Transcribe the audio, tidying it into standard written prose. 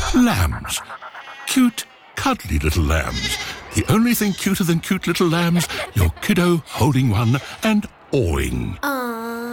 Lambs. Cute, cuddly little lambs. The only thing cuter than cute little lambs, your kiddo holding one and awing.